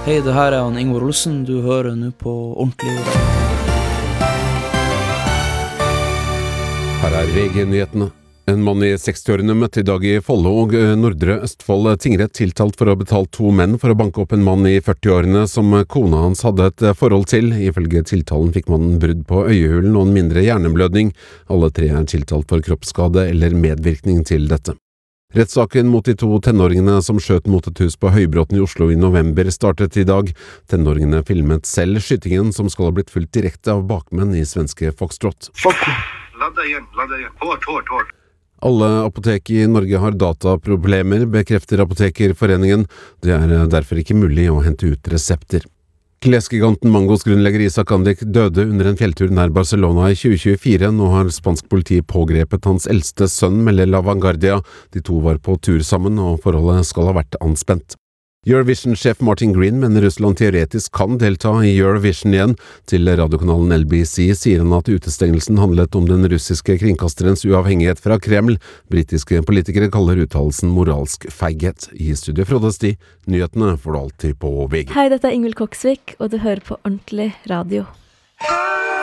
Hei, det her han Ingvar Olsen. Du hører nå på Ordentlig. Her VG-nyhetene. En mann I 60-årene møtte I dag I Follo og Nordre Østfold tingrett tiltalt for å ha betalt 2 menn for å banke opp en mann I 40-årene som kona hans hadde et forhold til. Ifølge tiltalen fikk mannen brudd på øyehulen og en mindre hjerneblødning. Alle 3 tiltalt for kroppsskade eller medvirkning til dette. Rettssaken mot de 2 tenåringene som skjøt mot et hus på Høybråten I Oslo I november startet I dag. Tenåringene filmet selv skytingen som skal ha blitt fulgt direkte av bakmenn I svenske Foxtrot. Ladda igjen. Hård. Alle apotek I Norge har dataproblemer, bekrefter Apotekerforeningen. Det derfor ikke mulig å hente ut resepter. Klesgiganten Mangos grunnlegger Isaac Andik døde under en fjelltur nær Barcelona I 2024. Nå har spansk politi pågrepet hans eldste sønn, melder La Vanguardia. De 2 var på tur sammen, og forholdet skal ha vært anspent. Eurovision-sjef Martin Green mener Russland teoretisk kan delta I Eurovision igjen. Til radiokanalen LBC sier han at utestengelsen handlet om den russiske kringkasterens uavhengighet fra Kreml. Britiske politikere kaller uttalelsen moralsk feighet. I studio Frode Sti, nyhetene får du alltid på VG. Hei, dette Ingvild Koksvik, og du hører på Ordentlig radio.